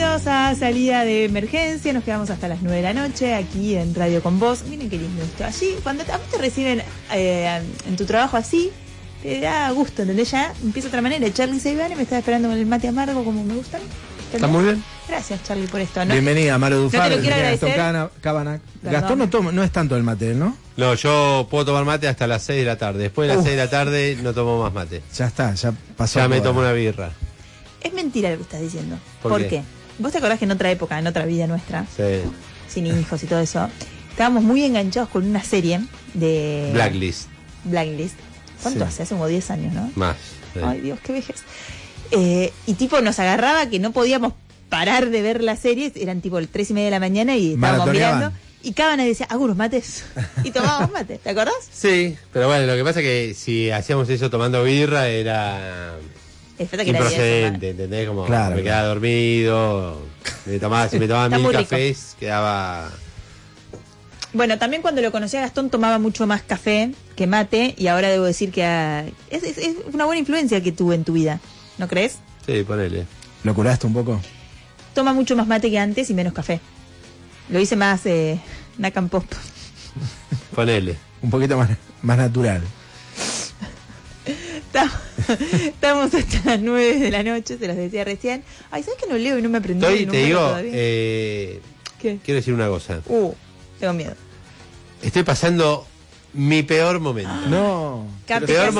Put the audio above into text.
Bienvenidos a Salida de Emergencia. Nos quedamos hasta las 9 de la noche aquí en Radio Con Vos. Miren qué lindo esto. Allí, cuando a vos te reciben en tu trabajo así, te da gusto, ¿entendés? Ya empieza otra manera. Charlie Seibane me está esperando con el mate amargo como me gustan. ¿Entendés? Está muy bien. Gracias, Charlie, por esto, ¿no? Bienvenida, Malo Dufar. No te lo quiero agradecer. Gastón Cabanac. Gastón no es tanto el mate, ¿no? No, yo puedo tomar mate hasta las 6 de la tarde. Después de las 6 de la tarde no tomo más mate. Ya está, ya pasó. Ya me tomo una birra. Es mentira lo que estás diciendo. ¿Por qué? ¿Vos te acordás que en otra época, en otra vida nuestra, Sí. sin hijos y todo eso, estábamos muy enganchados con una serie de... Blacklist. ¿Cuánto Sí. hace? Hace como 10 años, ¿no? Más. Sí. Ay, Dios, qué vejez. Y tipo nos agarraba que no podíamos parar de ver la serie. Eran tipo el 3:30 de la mañana y estábamos Maratoneaban. mirando. Y Cabana decía, hago unos mates. Y tomábamos mate, ¿te acordás? Sí, pero bueno, lo que pasa es que si hacíamos eso tomando birra era Espera que era improcedente, ¿entendés? Como Claro, me quedaba dormido, si me tomaba Está 1000 muy rico. cafés, quedaba... Bueno, también cuando lo conocí a Gastón tomaba mucho más café que mate. Y ahora debo decir que es una buena influencia que tuve en tu vida, ¿no crees? Sí, ponele. ¿Lo curaste un poco? Toma mucho más mate que antes y menos café. Lo hice más Nakam Pop. Ponele. Un poquito más natural. Estamos hasta las 9 de la noche, se los decía recién. Ay, ¿sabes que no leo y no me aprendí el Te número digo, todavía? ¿Qué? quiero decir una cosa. Tengo miedo. Estoy pasando mi peor momento. No. Capi, Peor ¿qué